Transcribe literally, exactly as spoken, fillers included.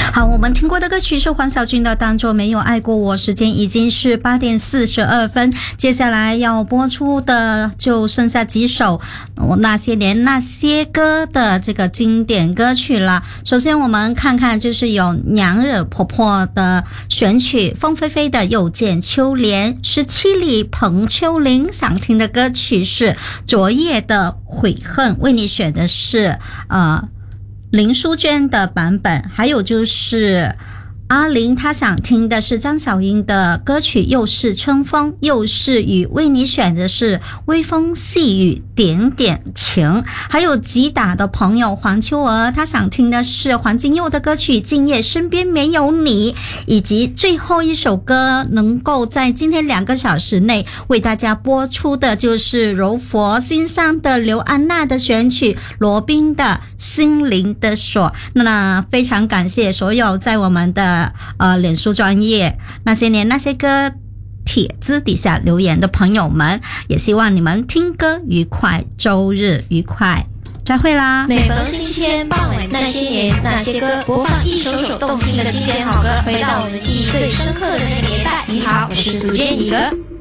好，我们听过的歌曲是黄小军的《当作没有爱过我》，时间已经是八点四十二分，接下来要播出的就剩下几首那些年那些歌的这个经典歌曲了。首先我们看看，就是有娘惹婆婆的选曲，凤飞飞的《又见秋莲》，十七里彭秋玲想听的歌曲是昨夜的悔恨，为你选的是呃林淑娟的版本，还有就是阿玲她想听的是张小英的歌曲，又是春风又是雨，为你选的是微风细雨点点情。还有吉打的朋友黄秋娥，她想听的是黄金佑的歌曲今夜身边没有你，以及最后一首歌能够在今天两个小时内为大家播出的就是柔佛心上的刘安娜的选曲，罗宾的心灵的锁。那非常感谢所有在我们的呃，脸书专业那些年那些歌帖子底下留言的朋友们，也希望你们听歌愉快，周日愉快，再会啦！ 每逢星期天傍晚，那些年那些歌，播放一首首动听的经典好歌，回到我们记忆最深刻的那个年代。你好，我是苏建一哥。